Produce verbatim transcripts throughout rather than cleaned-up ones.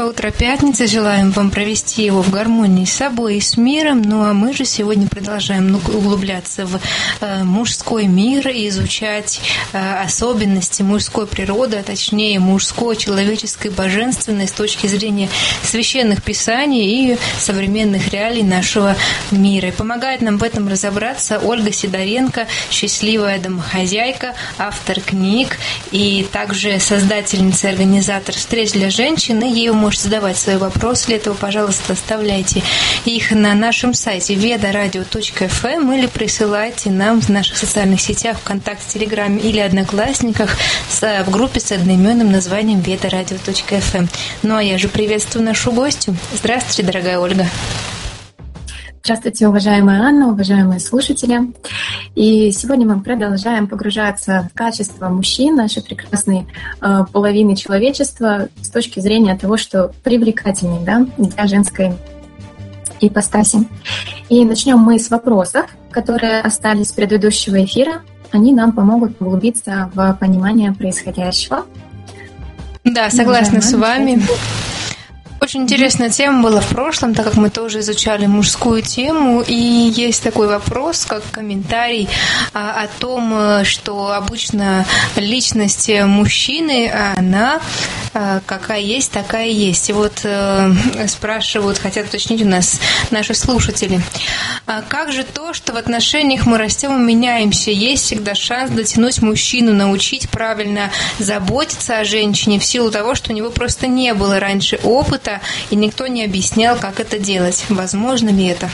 утро пятницы. Желаем вам провести его в гармонии с собой и с миром. Ну а мы же сегодня продолжаем углубляться в э, мужской мир и изучать э, особенности мужской природы, а точнее мужской человеческой божественной с точки зрения священных писаний и современных реалий нашего мира. И помогает нам в этом разобраться Ольга Сидоренко, счастливая домохозяйка, автор книг и также создательница и организатор встреч для женщин. И ей вы можете задавать свои вопросы. Для этого, пожалуйста, оставляйте их на нашем сайте веда радио точка эф эм или присылайте нам в наших социальных сетях, ВКонтакте, Телеграме или Одноклассниках в группе с одноименным названием веда радио точка эф эм. Ну а я же приветствую нашу гостью. Здравствуйте, дорогая Ольга. Здравствуйте, уважаемая Анна, уважаемые слушатели. И сегодня мы продолжаем погружаться в качество мужчин, нашей прекрасной э, половины человечества, с точки зрения того, что привлекательный, да, для женской ипостаси. И начнем мы с вопросов, которые остались с предыдущего эфира. Они нам помогут углубиться в понимание происходящего. Да, согласна с вами. Очень интересная тема была в прошлом, так как мы тоже изучали мужскую тему, и есть такой вопрос, как комментарий о том, что обычно личность мужчины, она какая есть, такая есть. И вот спрашивают, хотят уточнить у нас наши слушатели, как же то, что в отношениях мы растем и меняемся, есть всегда шанс дотянуть мужчину, научить правильно заботиться о женщине в силу того, что у него просто не было раньше опыта, и никто не объяснял, как это делать. Возможно ли это?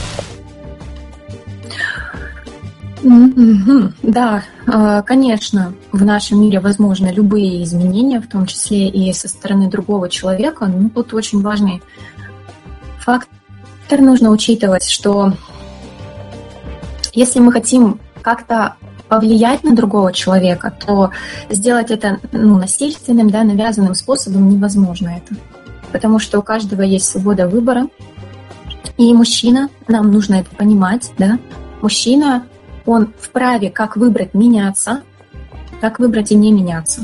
Mm-hmm. Да, конечно, в нашем мире возможны любые изменения, в том числе и со стороны другого человека. Но тут очень важный фактор нужно учитывать, что если мы хотим как-то повлиять на другого человека, то сделать это ну, насильственным, да, навязанным способом невозможно это. Потому что у каждого есть свобода выбора. И мужчина, нам нужно это понимать, да, мужчина, он вправе как выбрать меняться, так выбрать и не меняться.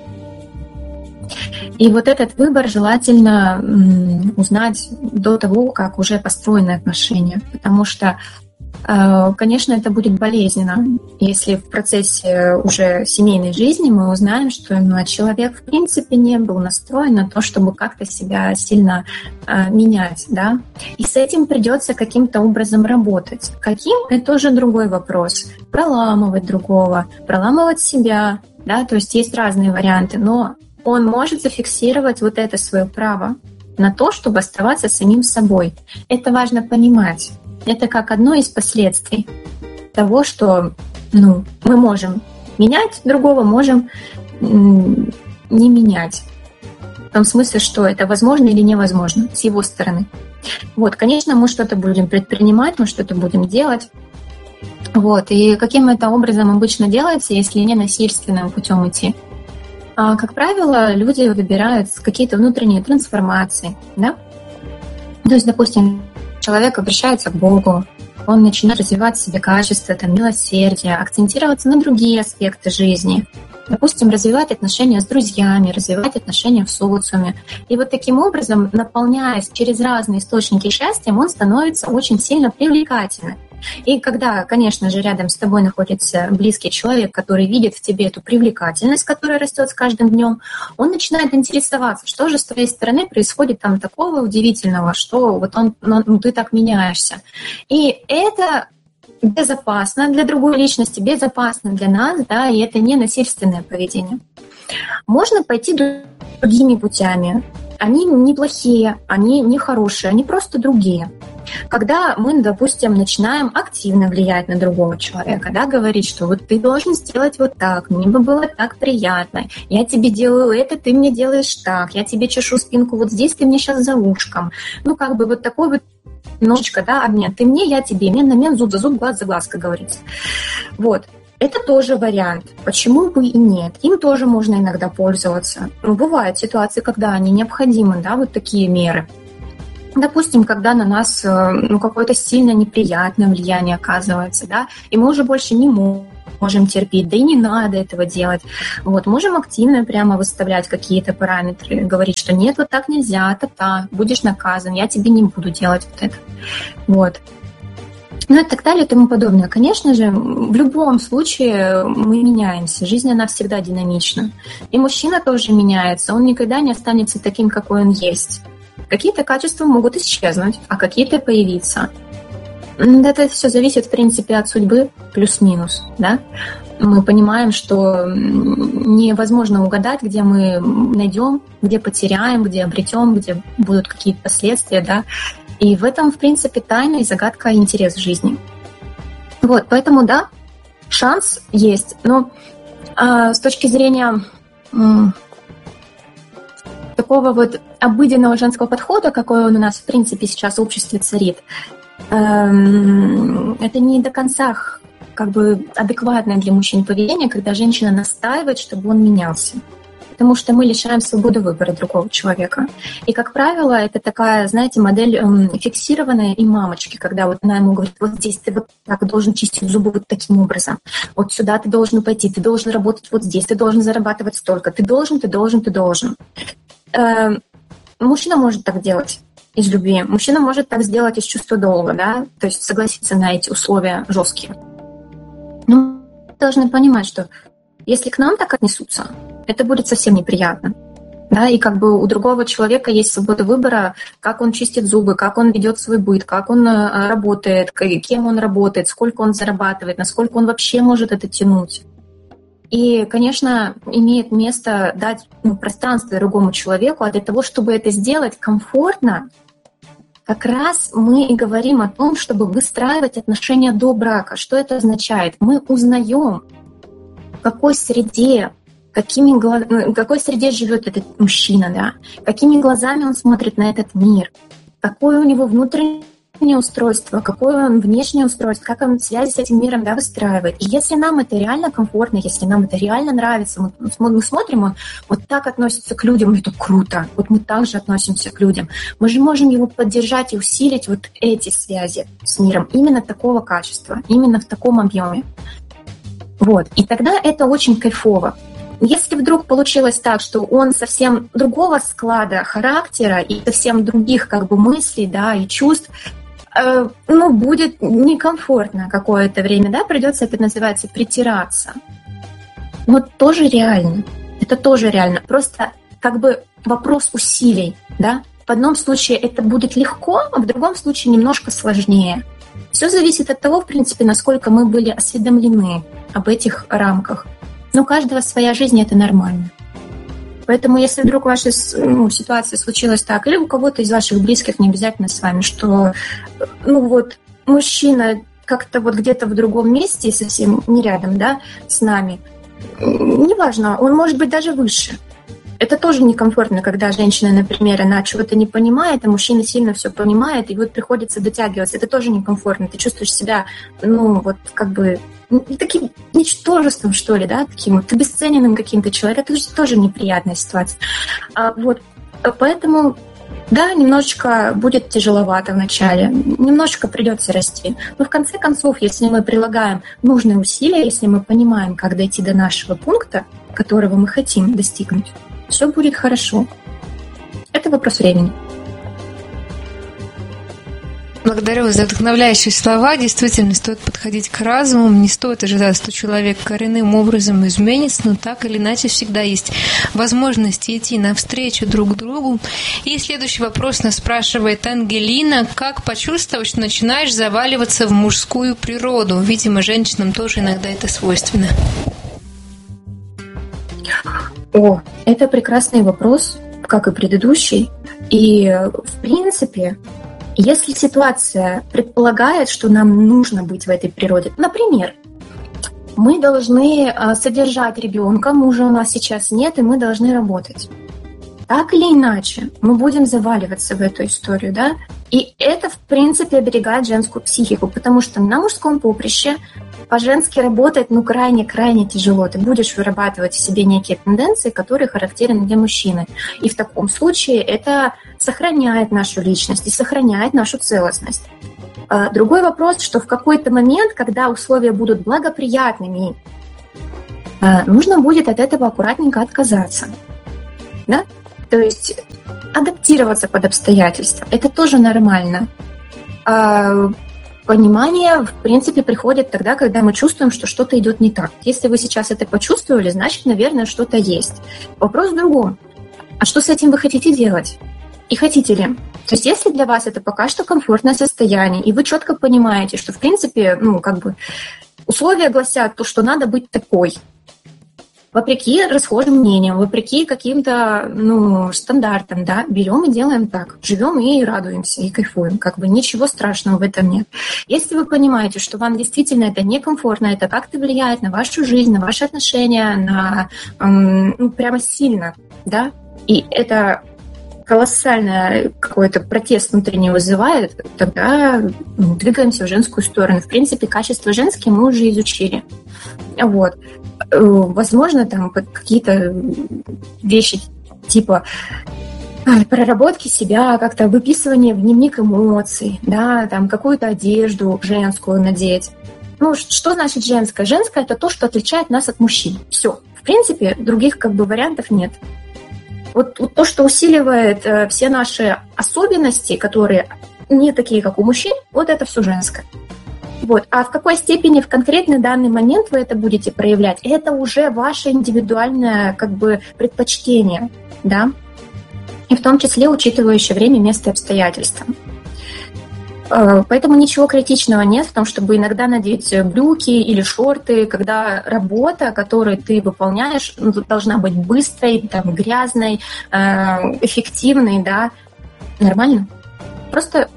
И вот этот выбор желательно м, узнать до того, как уже построены отношения. Потому что, э, конечно, это будет болезненно, если в процессе уже семейной жизни мы узнаем, что ну, человек в принципе не был настроен на то, чтобы как-то себя сильно э, менять, да. И с этим придется каким-то образом работать. Каким — это тоже другой вопрос. Проламывать другого, проламывать себя, да, то есть есть разные варианты, но он может зафиксировать вот это свое право на то, чтобы оставаться самим собой. Это важно понимать. Это как одно из последствий того, что ну, мы можем менять другого, можем м- не менять. В том смысле, что это возможно или невозможно с его стороны. Вот, конечно, мы что-то будем предпринимать, мы что-то будем делать. Вот, и каким это образом обычно делается, если не насильственным путем идти? А, как правило, люди выбирают какие-то внутренние трансформации, да? То есть, допустим, человек обращается к Богу, он начинает развивать в себе качество, там, милосердия, акцентироваться на другие аспекты жизни. Допустим, развивать отношения с друзьями, развивать отношения в социуме. И вот таким образом, наполняясь через разные источники счастья, он становится очень сильно привлекательным. И когда, конечно же, рядом с тобой находится близкий человек, который видит в тебе эту привлекательность, которая растет с каждым днем, он начинает интересоваться, что же с твоей стороны происходит там такого удивительного, что вот он, ну, ты так меняешься. И это безопасно для другой личности, безопасно для нас, да, и это не насильственное поведение. Можно пойти другими путями. Они неплохие, они не хорошие, они просто другие. Когда мы, допустим, начинаем активно влиять на другого человека, да, говорить, что вот ты должен сделать вот так, мне бы было так приятно, я тебе делаю это, ты мне делаешь так, я тебе чешу спинку вот здесь, ты мне сейчас за ушком. Ну, как бы вот такой вот немножечко, да, обмен. Ты мне, я тебе, мен на мен, зуб за зуб, глаз за глаз, как говорится. Вот. Это тоже вариант. Почему бы и нет? Им тоже можно иногда пользоваться. Но бывают ситуации, когда они необходимы, да, вот такие меры. Допустим, когда на нас ну, какое-то сильно неприятное влияние оказывается, да, и мы уже больше не можем можем терпеть, да и не надо этого делать. Вот, можем активно прямо выставлять какие-то параметры, говорить, что нет, вот так нельзя, та-та, будешь наказан, я тебе не буду делать вот это. Вот. Ну и так далее и тому подобное. Конечно же, в любом случае мы меняемся. Жизнь, она всегда динамична. И мужчина тоже меняется. Он никогда не останется таким, какой он есть. Какие-то качества могут исчезнуть, а какие-то появиться. Это все зависит, в принципе, от судьбы плюс-минус. Да? Мы понимаем, что невозможно угадать, где мы найдем, где потеряем, где обретем, где будут какие-то последствия, да. И в этом, в принципе, тайна и загадка, и интерес в жизни. Вот, поэтому, да, шанс есть. Но а, с точки зрения м, такого вот обыденного женского подхода, какой он у нас, в принципе, сейчас в обществе царит, эм, это не до конца как бы адекватное для мужчин поведение, когда женщина настаивает, чтобы он менялся. Потому что мы лишаем свободы выбора другого человека. И, как правило, это такая, знаете, модель эм, фиксированная и мамочки, когда вот она ему говорит, вот здесь ты вот так должен чистить зубы вот таким образом, вот сюда ты должен пойти, ты должен работать вот здесь, ты должен зарабатывать столько, ты должен, ты должен, ты должен. Э, мужчина может так делать из любви, мужчина может так сделать из чувства долга, да, то есть согласиться на эти условия жесткие. Но мы должны понимать, что если к нам так отнесутся, это будет совсем неприятно. Да, и как бы у другого человека есть свобода выбора, как он чистит зубы, как он ведет свой быт, как он работает, кем он работает, сколько он зарабатывает, насколько он вообще может это тянуть. И, конечно, имеет место дать ну, пространство другому человеку, а для того, чтобы это сделать комфортно, как раз мы и говорим о том, чтобы выстраивать отношения до брака. Что это означает? Мы узнаем, в какой среде, какими, в какой среде живет этот мужчина, да? Какими глазами он смотрит на этот мир, какое у него внутреннее устройство, какое он внешнее устройство, как он связи с этим миром, да, выстраивает. И если нам это реально комфортно, если нам это реально нравится, мы, мы смотрим, он вот так относится к людям, это круто, вот мы так же относимся к людям. Мы же можем его поддержать и усилить вот эти связи с миром именно такого качества, именно в таком объеме. Вот. И тогда это очень кайфово. Если вдруг получилось так, что он совсем другого склада характера и совсем других как бы мыслей, да, и чувств, э, ну, будет некомфортно какое-то время, да, придется, это называется, притираться. Вот тоже реально. Это тоже реально. Просто как бы вопрос усилий, да. В одном случае это будет легко, а в другом случае немножко сложнее. Все зависит от того, в принципе, насколько мы были осведомлены об этих рамках. Но у каждого своя жизнь, это нормально. Поэтому, если вдруг ваша ну, ситуация случилась так, или у кого-то из ваших близких, не обязательно с вами, что ну вот мужчина как-то вот где-то в другом месте, совсем не рядом, да, с нами, неважно, он может быть даже выше. Это тоже некомфортно, когда женщина, например, она чего-то не понимает, а мужчина сильно все понимает, и вот приходится дотягиваться. Это тоже некомфортно. Ты чувствуешь себя, ну, вот как бы таким ничтожеством, что ли, да, таким вот обесцененным каким-то человеком. Это же тоже неприятная ситуация. А, вот, поэтому, да, немножечко будет тяжеловато вначале, немножечко придется расти. Но в конце концов, если мы прилагаем нужные усилия, если мы понимаем, как дойти до нашего пункта, которого мы хотим достигнуть, все будет хорошо. Это вопрос времени. Благодарю за вдохновляющие слова. Действительно, стоит подходить к разуму. Не стоит ожидать, что человек коренным образом изменится, но так или иначе всегда есть возможность идти навстречу друг другу. И следующий вопрос нас спрашивает Ангелина. Как почувствовать, что начинаешь заваливаться в мужскую природу? Видимо, женщинам тоже иногда это свойственно. О, это прекрасный вопрос, как и предыдущий. И, в принципе, если ситуация предполагает, что нам нужно быть в этой природе, например, мы должны содержать ребенка, мужа у нас сейчас нет, и мы должны работать. Так или иначе, мы будем заваливаться в эту историю, да? И это, в принципе, оберегает женскую психику, потому что на мужском поприще по-женски работать, ну, крайне-крайне тяжело. Ты будешь вырабатывать в себе некие тенденции, которые характерны для мужчины. И в таком случае это сохраняет нашу личность и сохраняет нашу целостность. Другой вопрос, что в какой-то момент, когда условия будут благоприятными, нужно будет от этого аккуратненько отказаться. Да? То есть адаптироваться под обстоятельства. Это тоже нормально. А понимание, в принципе, приходит тогда, когда мы чувствуем, что что-то идет не так. Если вы сейчас это почувствовали, значит, наверное, что-то есть. Вопрос в другом. А что с этим вы хотите делать? И хотите ли? То есть если для вас это пока что комфортное состояние, и вы четко понимаете, что, в принципе, ну, как бы условия гласят то, что надо быть такой, вопреки расхожим мнениям, вопреки каким-то, ну, стандартам, да, берем и делаем так, живем и радуемся, и кайфуем, как бы ничего страшного в этом нет. Если вы понимаете, что вам действительно это некомфортно, это как-то влияет на вашу жизнь, на ваши отношения, на, эм, ну, прямо сильно, да, и это колоссальный какой-то протест внутренний вызывает, тогда ну, двигаемся в женскую сторону. В принципе, качества женские мы уже изучили. Вот. Возможно, там какие-то вещи типа проработки себя, как-то выписывание в дневник эмоций, да, там какую-то одежду женскую надеть. Ну, что значит женское? Женское – это то, что отличает нас от мужчин. Все. В принципе, других как бы вариантов нет. Вот, вот то, что усиливает э, все наши особенности, которые не такие, как у мужчин, вот это все женское. Вот. А в какой степени в конкретный данный момент вы это будете проявлять, это уже ваше индивидуальное как бы предпочтение, да, и в том числе учитывающее время, место и обстоятельства. Поэтому ничего критичного нет в том, чтобы иногда надеть брюки или шорты, когда работа, которую ты выполняешь, должна быть быстрой, там, грязной, эффективной, да, нормально. Просто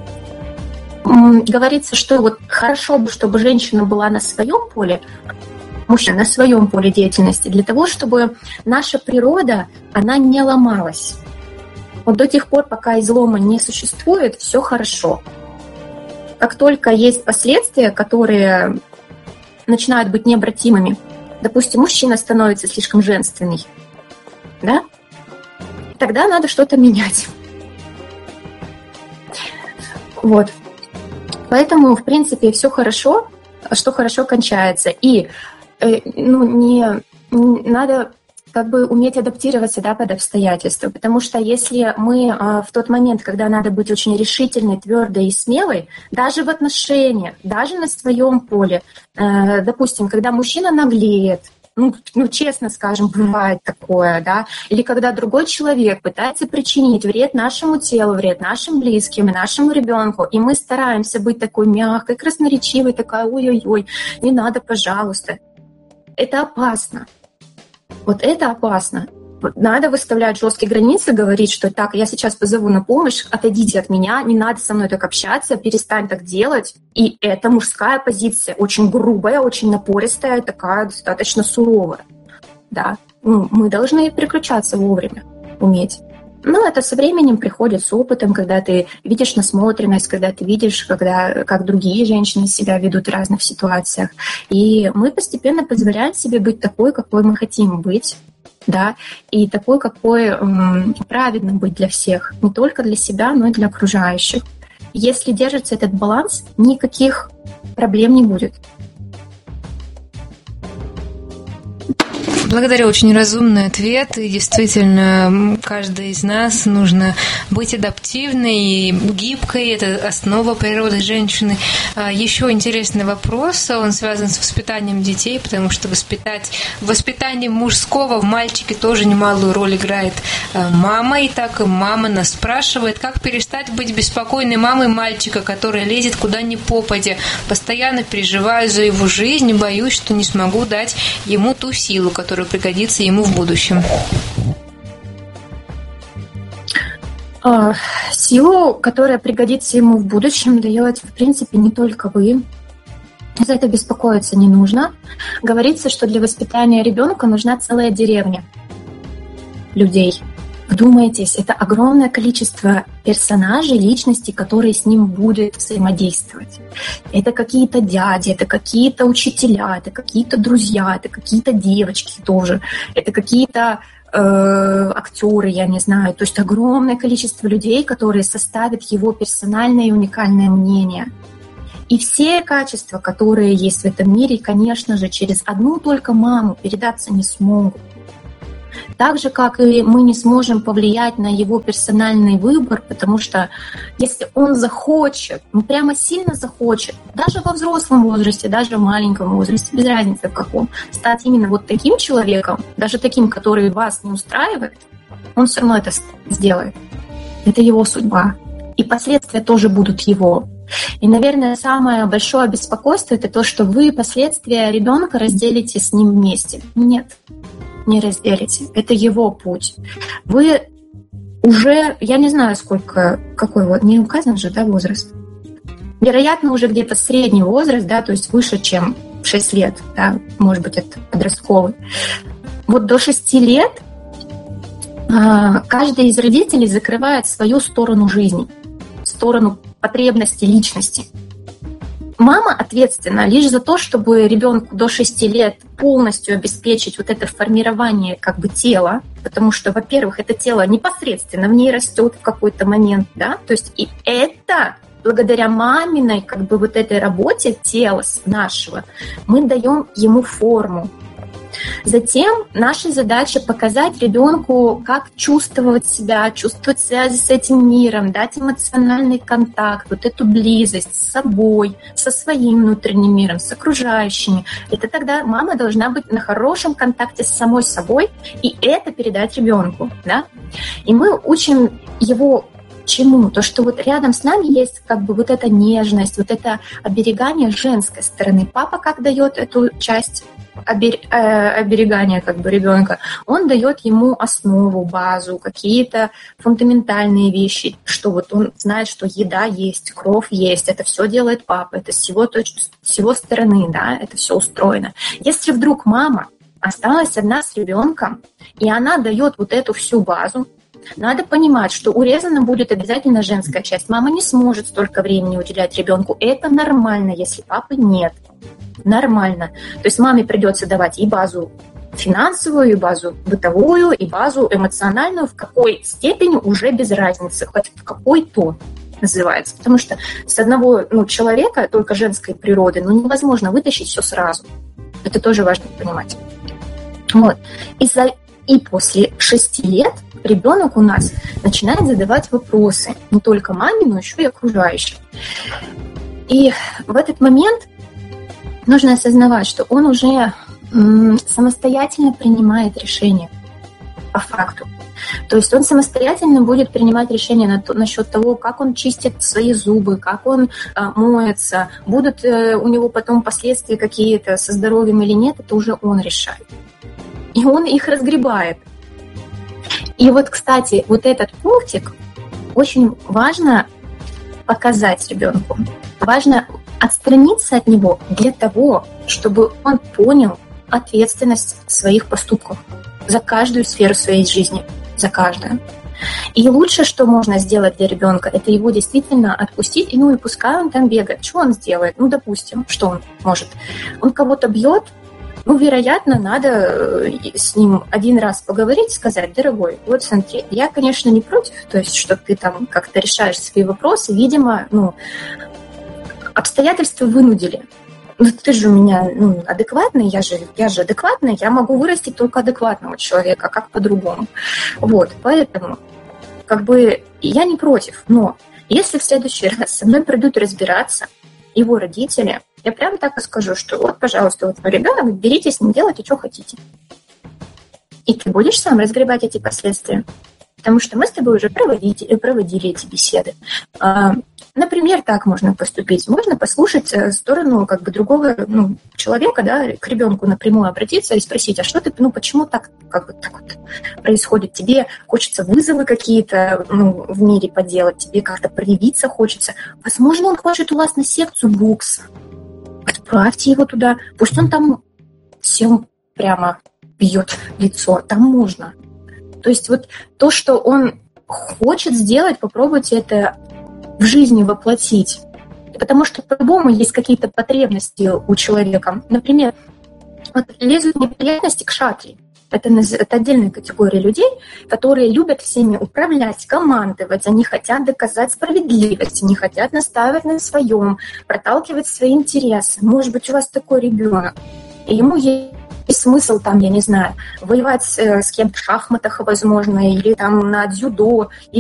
говорится, что вот хорошо бы, чтобы женщина была на своем поле, мужчина на своем поле деятельности, для того, чтобы наша природа, она не ломалась. Вот до тех пор, пока излома не существует, все хорошо. Как только есть последствия, которые начинают быть необратимыми, допустим, мужчина становится слишком женственный, да, тогда надо что-то менять. Вот. Поэтому, в принципе, все хорошо, что хорошо кончается. И э, ну, не, не надо как бы уметь адаптироваться, да, под обстоятельства. Потому что если мы э, в тот момент, когда надо быть очень решительной, твердой и смелой, даже в отношениях, даже на своем поле, э, допустим, когда мужчина наглеет, ну, ну, честно скажем, бывает такое, да, или когда другой человек пытается причинить вред нашему телу, вред нашим близким и нашему ребенку, и мы стараемся быть такой мягкой, красноречивой, такая, ой-ой-ой, не надо, пожалуйста. Это опасно. Вот это опасно. Надо выставлять жесткие границы, говорить, что так, я сейчас позову на помощь, отойдите от меня, не надо со мной так общаться, перестань так делать. И это мужская позиция, очень грубая, очень напористая, такая достаточно суровая. Да, ну, мы должны переключаться вовремя, уметь. Но это со временем приходит с опытом, когда ты видишь насмотренность, когда ты видишь, когда, как другие женщины себя ведут в разных ситуациях. И мы постепенно позволяем себе быть такой, какой мы хотим быть. Да, и такой, какой м, праведно быть для всех, не только для себя, но и для окружающих. Если держится этот баланс, никаких проблем не будет. Благодарю, очень разумный ответ. И действительно, каждой из нас нужно быть адаптивной и гибкой. Это основа природы женщины. Еще интересный вопрос. Он связан с воспитанием детей, потому что воспитать, воспитание мужского в мальчике тоже немалую роль играет мама. И так мама нас спрашивает, как перестать быть беспокойной мамой мальчика, которая лезет куда ни попадя. Постоянно переживаю за его жизнь и боюсь, что не смогу дать ему ту силу, которая пригодится ему в будущем. Силу, которая пригодится ему в будущем, дает, в принципе, не только вы. За это беспокоиться не нужно. Говорится, что для воспитания ребенка нужна целая деревня людей. Вдумайтесь, это огромное количество персонажей, личностей, которые с ним будут взаимодействовать. Это какие-то дяди, это какие-то учителя, это какие-то друзья, это какие-то девочки тоже, это какие-то э, актеры, я не знаю, то есть огромное количество людей, которые составят его персональное и уникальное мнение. И все качества, которые есть в этом мире, конечно же, через одну только маму передаться не смогут. Так же, как и мы не сможем повлиять на его персональный выбор, потому что если он захочет, ну прямо сильно захочет, даже во взрослом возрасте, даже в маленьком возрасте, без разницы в каком, стать именно вот таким человеком, даже таким, который вас не устраивает, он все равно это сделает. Это его судьба. И последствия тоже будут его. И, наверное, самое большое беспокойство – это то, что вы последствия ребенка разделите с ним вместе. Нет, не разделите. Это его путь. Вы уже, я не знаю, сколько, какой вот, не указан же, да, возраст. Вероятно, уже где-то средний возраст, да, то есть выше, чем шесть лет, да, может быть, это подростковый. Вот до шести лет каждый из родителей закрывает свою сторону жизни, сторону потребностей личности. Мама ответственна лишь за то, чтобы ребенку до шести лет полностью обеспечить вот это формирование как бы тела, потому что, во-первых, это тело непосредственно в ней растет в какой-то момент, да, то есть и это благодаря маминой как бы вот этой работе тела нашего мы даем ему форму. Затем наша задача показать ребенку, как чувствовать себя, чувствовать связи с этим миром, дать эмоциональный контакт, вот эту близость с собой, со своим внутренним миром, с окружающими. Это тогда мама должна быть на хорошем контакте с самой собой и это передать ребенку, да? И мы учим его чему? То, что вот рядом с нами есть как бы вот эта нежность, вот это оберегание женской стороны. Папа как дает эту часть оберегания как бы ребенка, он дает ему основу, базу, какие-то фундаментальные вещи, что вот он знает, что еда есть, кровь есть, это все делает папа, это с его, с его стороны, да, это все устроено. Если вдруг мама осталась одна с ребенком, и она дает вот эту всю базу, надо понимать, что урезана будет обязательно женская часть. Мама не сможет столько времени уделять ребенку. Это нормально, если папы нет. Нормально. То есть маме придется давать и базу финансовую, и базу бытовую, и базу эмоциональную, в какой степени уже без разницы, хоть в какой-то называется. Потому что с одного ну, человека, только женской природы, ну, невозможно вытащить все сразу. Это тоже важно понимать. Вот. И, за... и после шести лет ребенок у нас начинает задавать вопросы не только маме, но еще и окружающим. И в этот момент нужно осознавать, что он уже м, самостоятельно принимает решения по факту. То есть он самостоятельно будет принимать решения на то, насчет того, как он чистит свои зубы, как он а, моется, будут э, у него потом последствия какие-то со здоровьем или нет, это уже он решает. И он их разгребает. И вот, кстати, вот этот пунктик очень важно показать ребенку. Важно отстраниться от него для того, чтобы он понял ответственность своих поступков за каждую сферу своей жизни, за каждую. И лучшее, что можно сделать для ребенка, это его действительно отпустить, и ну и пускай он там бегает. Что он сделает? Ну, допустим, что он может? Он кого-то бьет, ну, вероятно, надо с ним один раз поговорить, сказать: дорогой, вот смотри, я, конечно, не против, то есть, что ты там как-то решаешь свои вопросы, видимо, ну, обстоятельства вынудили. Ну, ты же у меня ну, адекватный, я же, я же адекватный, я могу вырастить только адекватного человека, как по-другому. Вот, поэтому, как бы, я не против, но если в следующий раз со мной придут разбираться его родители, я прямо так и скажу, что вот, пожалуйста, вот мой ребенок, берите с ним, делайте, что хотите. И ты будешь сам разгребать эти последствия. Потому что мы с тобой уже проводили, проводили эти беседы. Например, так можно поступить. Можно послушать сторону как бы другого ну, человека, да, к ребенку напрямую обратиться и спросить: а что ты, ну почему так, как бы, так вот происходит? Тебе хочется вызовы какие-то ну, в мире поделать, тебе как-то проявиться хочется. Возможно, он хочет у вас на секцию бокса. Отправьте его туда. Пусть он там всем прямо бьет лицо. Там можно. То есть вот то, что он хочет сделать, попробуйте это в жизни воплотить. Потому что по-любому есть какие-то потребности у человека. Например, вот лезут неприятности к шатре. Это, это отдельная категория людей, которые любят всеми управлять, командовать. Они хотят доказать справедливость, они хотят настаивать на своем, проталкивать свои интересы. Может быть, у вас такой ребенок, и ему есть смысл там, я не знаю, воевать с кем-то в шахматах, возможно, или там на дзюдо,